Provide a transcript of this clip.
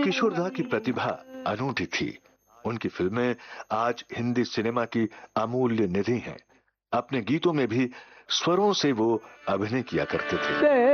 किशोर दा की प्रतिभा अनूठी थी। उनकी फिल्में आज हिंदी सिनेमा की अमूल्य निधि हैं। अपने गीतों में भी स्वरों से वो अभिनय किया करते थे।